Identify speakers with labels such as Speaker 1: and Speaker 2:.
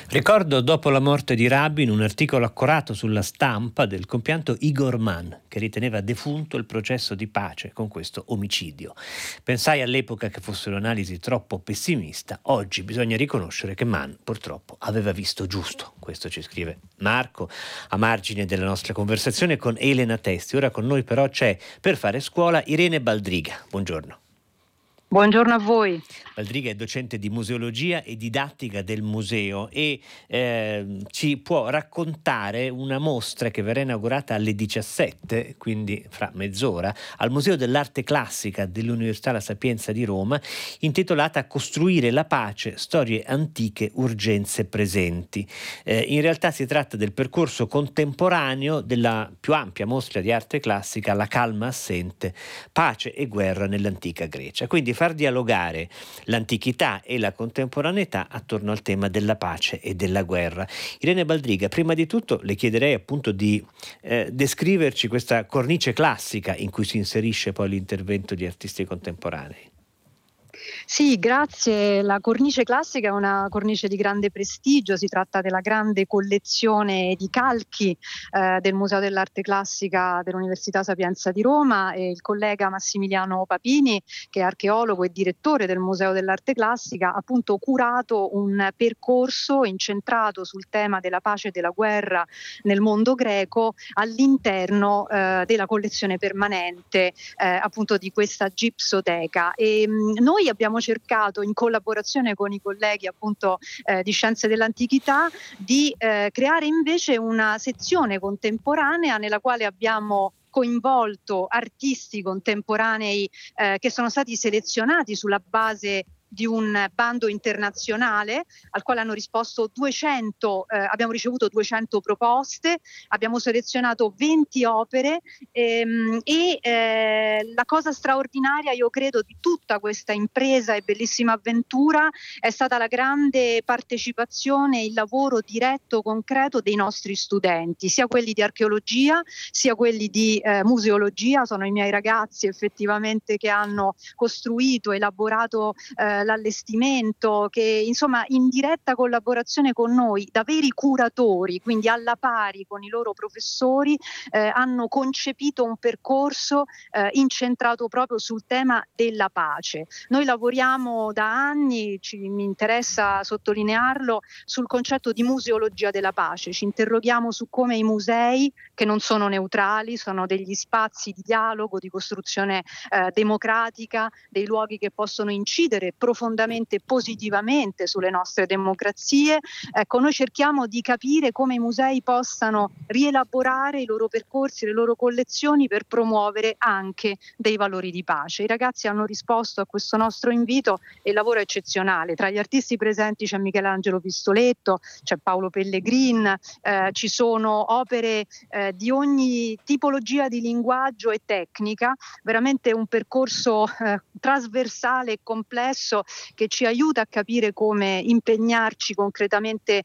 Speaker 1: Ricordo dopo la morte di Rabin un articolo accorato sulla Stampa del compianto Igor Mann, che riteneva defunto il processo di pace con questo omicidio. Pensai all'epoca che fosse un'analisi troppo pessimista. Oggi bisogna riconoscere che Mann purtroppo aveva visto giusto. Questo ci scrive Marco a margine della nostra conversazione con Elena Testi. Ora con noi però c'è, per fare scuola, Irene Baldriga. Buongiorno.
Speaker 2: Buongiorno a voi.
Speaker 1: Baldriga è docente di museologia e didattica del museo e ci può raccontare una mostra che verrà inaugurata alle 17, quindi fra mezz'ora, al Museo dell'Arte Classica dell'Università La Sapienza di Roma, intitolata Costruire la pace, storie antiche, urgenze presenti. In realtà si tratta del percorso contemporaneo della più ampia mostra di arte classica, La calma assente, pace e guerra nell'antica Grecia. Quindi far dialogare l'antichità e la contemporaneità attorno al tema della pace e della guerra. Irene Baldriga, prima di tutto le chiederei appunto di descriverci questa cornice classica in cui si inserisce poi l'intervento di artisti contemporanei.
Speaker 2: Sì, grazie. La cornice classica è una cornice di grande prestigio, si tratta della grande collezione di calchi del Museo dell'Arte Classica dell'Università Sapienza di Roma, e il collega Massimiliano Papini, che è archeologo e direttore del Museo dell'Arte Classica, ha appunto curato un percorso incentrato sul tema della pace e della guerra nel mondo greco all'interno della collezione permanente appunto di questa gipsoteca. E noi abbiamo cercato, in collaborazione con i colleghi appunto di Scienze dell'Antichità, di creare invece una sezione contemporanea nella quale abbiamo coinvolto artisti contemporanei che sono stati selezionati sulla base di un bando internazionale al quale hanno risposto 200, abbiamo ricevuto 200 proposte, abbiamo selezionato 20 opere la cosa straordinaria, io credo, di tutta questa impresa e bellissima avventura è stata la grande partecipazione, il lavoro diretto, concreto dei nostri studenti, sia quelli di archeologia, sia quelli di museologia. Sono i miei ragazzi effettivamente che hanno costruito, elaborato l'allestimento, che insomma in diretta collaborazione con noi, da veri curatori, quindi alla pari con i loro professori, hanno concepito un percorso incentrato proprio sul tema della pace. Noi lavoriamo da anni, mi interessa sottolinearlo, sul concetto di museologia della pace. Ci interroghiamo su come i musei, che non sono neutrali, sono degli spazi di dialogo, di costruzione democratica, dei luoghi che possono incidere profondamente positivamente sulle nostre democrazie. Ecco, noi cerchiamo di capire come i musei possano rielaborare i loro percorsi, le loro collezioni per promuovere anche dei valori di pace. I ragazzi hanno risposto a questo nostro invito e il lavoro è eccezionale. Tra gli artisti presenti c'è Michelangelo Pistoletto, c'è Paolo Pellegrin, ci sono opere di ogni tipologia di linguaggio e tecnica, veramente un percorso trasversale e complesso che ci aiuta a capire come impegnarci concretamente